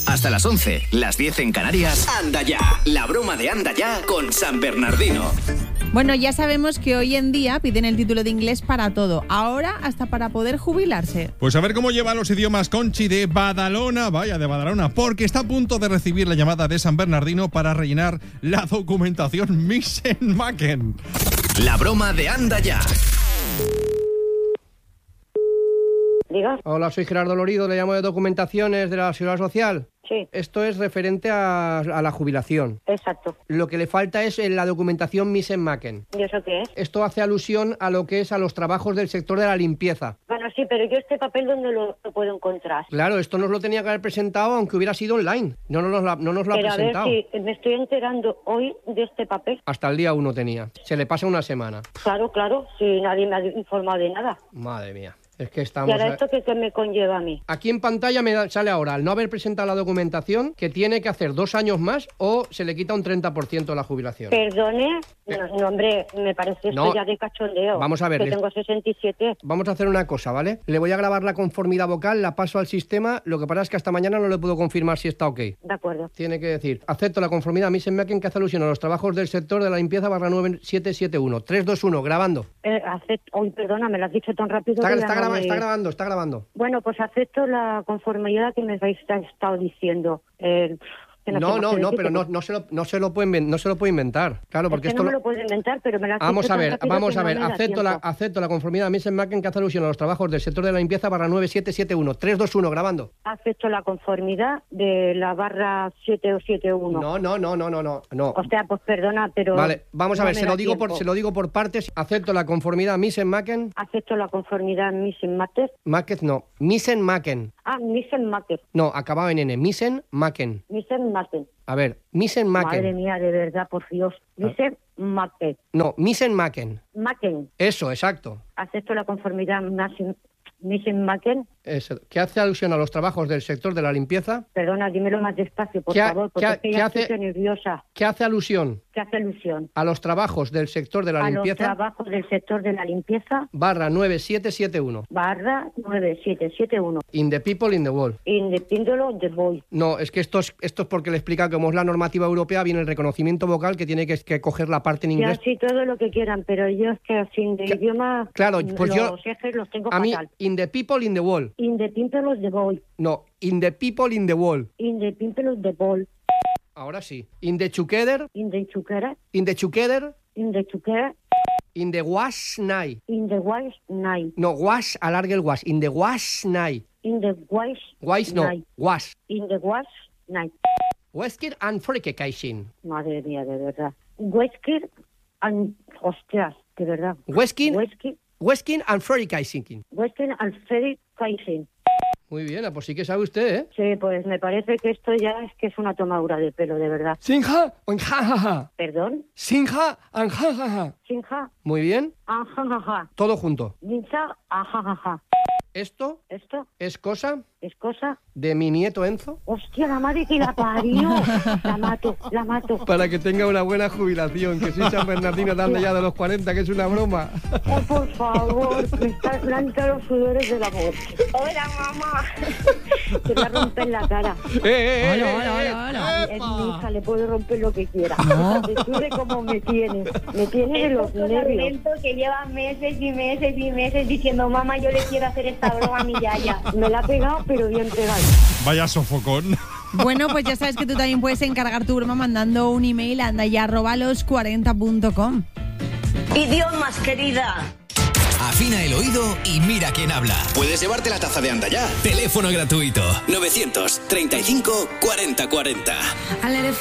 Hasta las 11, las 10 en Canarias. Anda ya, la broma de Anda ya con San Bernardino. Bueno, ya sabemos que hoy en día piden el título de inglés para todo. Ahora hasta para poder jubilarse. Pues a ver cómo lleva los idiomas Conchi de Badalona. Vaya, de Badalona. Porque está a punto de recibir la llamada de San Bernardino para rellenar la documentación Misen-Maken. La broma de Anda ya. Diga. Hola, soy Gerardo Lorido, le llamo de Documentaciones de la Seguridad Social. Sí. Esto es referente a la jubilación. Exacto. Lo que le falta es la documentación Misen-Maken. ¿Y eso qué es? Esto hace alusión a lo que es a los trabajos del sector de la limpieza. Bueno, sí, pero yo este papel, ¿dónde lo puedo encontrar? Claro, esto nos lo tenía que haber presentado aunque hubiera sido online. No nos lo ha presentado. A ver si me estoy enterando hoy de este papel. Hasta el día 1 tenía. Se le pasa una semana. Claro, si nadie me ha informado de nada. Madre mía. Es que estamos... ¿Y ahora esto qué me conlleva a mí? Aquí en pantalla me sale ahora, al no haber presentado la documentación, que tiene que hacer 2 años más o se le quita un 30% de la jubilación. ¿Perdone? No, hombre, me parece esto ya de cachondeo. Vamos a ver. Que tengo 67. Vamos a hacer una cosa, ¿vale? Le voy a grabar la conformidad vocal, la paso al sistema, lo que pasa es que hasta mañana no le puedo confirmar si está ok. De acuerdo. Tiene que decir, acepto la conformidad Misen-Maken que hace alusión a los trabajos del sector de la limpieza /9771. 321, grabando. Uy, perdona, me lo has dicho tan rápido. Está grabando. Bueno, pues acepto la conformidad que me habéis estado diciendo. No, pero no se lo puede inventar. Claro, porque esto no me lo puedo inventar, pero me lo has Vamos dicho a ver. No acepto la conformidad Misen-Maken que hace alusión a los trabajos del sector de la limpieza /9771. 321, grabando. Acepto la conformidad de la /771. No. O sea, pues perdona, pero... Vale, vamos a ver, se lo digo por partes. Acepto la conformidad Misen-Maken. Acepto la conformidad Misen-Maken. Misen-Maken. Misen-Maken. No, acabado en N. Misen-Maken. Misen-Maken. A ver, Misen-Maken. Madre mía, de verdad, por Dios. Misen-Maken. No, Misen-Maken. Maken. Eso, exacto. Acepto la conformidad Misen-Maken. Eso, que hace alusión a los trabajos del sector de la limpieza. Perdona, dímelo más despacio, por favor, porque estoy nerviosa. ¿Qué hace alusión? ¿Qué hace alusión? A los trabajos del sector de la limpieza. A los trabajos del sector de la limpieza. /9771. /9771. In the people, in the world. In the people, the voice. No, es que esto es porque le explica cómo es la normativa europea, viene el reconocimiento vocal que tiene que coger la parte en inglés. Ya sí, todo lo que quieran, pero yo es que así de idioma... Claro, pues los ejes los tengo fatal. A mí, in the people, in the world. In the people, the voice. No, in the people, in the world. In the people, the ball. Ahora sí. In the together. In the together. In the together. In the together. In the wash night. In the wash night. No, wash, alargue el wash. In the wash night. In the wash night. Wash. In the wash night. Wesker and Frikekaisin. Madre mía, de verdad. Wesker and... Hostias, de verdad. Weskin and Frikekaisin. Weskin and Frikekaisin. Muy bien, pues sí que sabe usted, ¿eh? Sí, pues me parece que esto ya es una tomadura de pelo, de verdad. Sinja and jajaja. ¿Perdón? Sinja and jajaja. Sinja. Muy bien. Ajajaja. Todo junto. Sinja, ajajaja. ¿Esto? ¿Es cosa? De mi nieto Enzo. Hostia, la madre que la parió. La mato. Para que tenga una buena jubilación, que soy San Bernardino dando ya de los 40, que es una broma. Oh, por favor, me están blanca los sudores del amor. Hola, mamá. Te voy a romper la cara. Hola. Es mi hija, le puedo romper lo que quiera. Descubre cómo me tiene. Me tiene de los nervios. Que lleva meses y meses y meses diciendo, mamá, yo le quiero hacer esta broma a mi yaya. Me la ha pegado, pero bien pegado. Vaya sofocón. Bueno, pues ya sabes que tú también puedes encargar tu broma mandando un email a andaya@los40.com. Idiomas, querida. Afina el oído y mira quién habla. Puedes llevarte la taza de Anda Ya. Teléfono gratuito 935 40 40.